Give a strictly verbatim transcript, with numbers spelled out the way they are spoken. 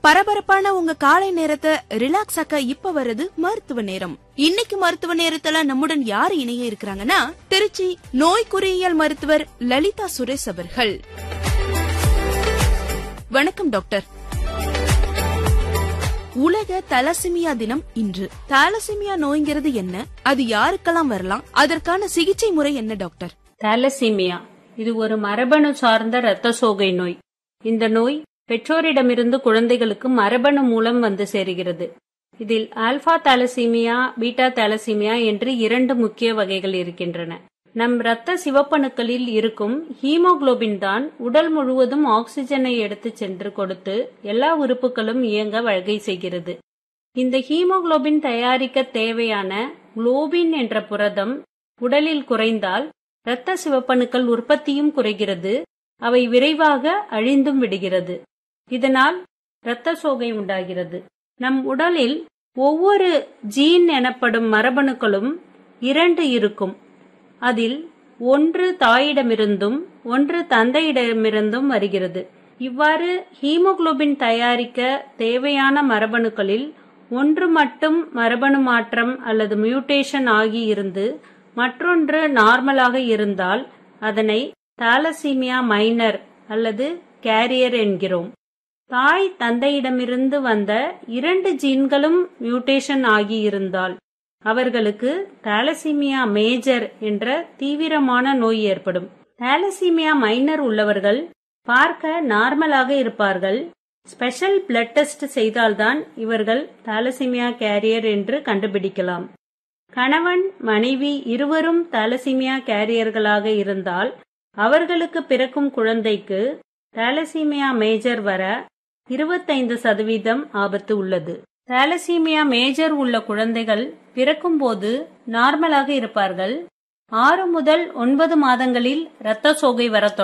பரபரப்பான உங்க காலை நேரத்தை ரிலாக்ஸ் ஆக்க இப்ப வருது மருத்துவ நேரம். இன்னைக்கு மருத்துவ நேரத்துல நம்முடன் யாரு இணைய இருக்கிறாங்கன்னா, திருச்சி நோய் குறியியல் மருத்துவர் லலிதா சுரேஷ் அவர்கள். வணக்கம் டாக்டர். உலக தலசிமியா தினம் இன்று. தலசிமியா நோய்ங்கிறது என்ன, அது யாருக்கெல்லாம் வரலாம், அதற்கான சிகிச்சை முறை என்ன டாக்டர்? தலசிமியா இது ஒரு மரபணு சார்ந்த இரத்த சோகை நோய். இந்த நோய் பெற்றோரிடமிருந்து குழந்தைகளுக்கு மரபணு மூலம் வந்து சேருகிறது. இதில் ஆல்பா தலசீமியா, பீட்டா தலசீமியா என்று இரண்டு முக்கிய வகைகள் இருக்கின்றன. நம் இரத்த சிவப்பணுக்களில் இருக்கும் ஹீமோகுளோபின் தான் உடல் முழுவதும் ஆக்சிஜனை எடுத்து சென்று கொடுத்து எல்லா உறுப்புகளும் இயங்க வகை செய்கிறது. இந்த ஹீமோகுளோபின் தயாரிக்க தேவையான குளோபின் என்ற புரதம் உடலில் குறைந்தால் இரத்த சிவப்பணுக்கள் உற்பத்தியும் குறைகிறது. அவை விரைவாக அழிந்தும் விடுகிறது. இதனால் இரத்த சோகை உண்டாகிறது. நம் உடலில் ஒவ்வொரு ஜீன் எனப்படும் மரபணுக்களும் இரண்டு இருக்கும். அதில் ஒன்று தாயிடமிருந்தும் ஒன்று தந்தையிடமிருந்தும் வருகிறது. இவ்வாறு ஹீமோகுளோபின் தயாரிக்க தேவையான மரபணுக்களில் ஒன்று மட்டும் மரபணு மாற்றம் அல்லது மியூட்டேஷன் ஆகி இருந்து மற்றொன்று நார்மலாக இருந்தால் அதனை தாலசீமியா மைனர் அல்லது கேரியர் என்கிறோம். தாய் தந்தையிடமிருந்து வந்த இரண்டு ஜீன்களும் மியூட்டேஷன் ஆகி இருந்தால் அவர்களுக்கு தாலசீமியா மேஜர் என்ற தீவிரமான நோய் ஏற்படும். தாலசீமியா மைனர் உள்ளவர்கள் பார்க்க நார்மலாக இருப்பார்கள். ஸ்பெஷல் பிளட் டெஸ்ட் செய்தால்தான் இவர்கள் தாலசீமியா கேரியர் என்று கண்டுபிடிக்கலாம். கணவன் மனைவி இருவரும் தாலசீமியா கேரியர்களாக இருந்தால் அவர்களுக்கு பிறக்கும் குழந்தைக்கு தாலசீமியா மேஜர் வர இருபத்தைந்து சதவீதம் ஆபத்து உள்ளது. தாலசீமியா மேஜர் உள்ள குழந்தைகள் பிறக்கும்போது நார்மலாக இருப்பார்கள். ஆறு முதல் ஒன்பது மாதங்களில் இரத்த சோகை வர